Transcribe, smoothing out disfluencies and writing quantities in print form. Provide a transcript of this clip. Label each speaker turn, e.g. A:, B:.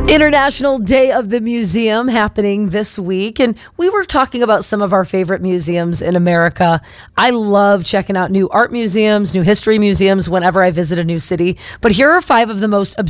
A: International Day of the Museum happening this week, and we were talking about some of our favorite museums in America. I love checking out new art museums, new history museums whenever I visit a new city, but here are 5 of the most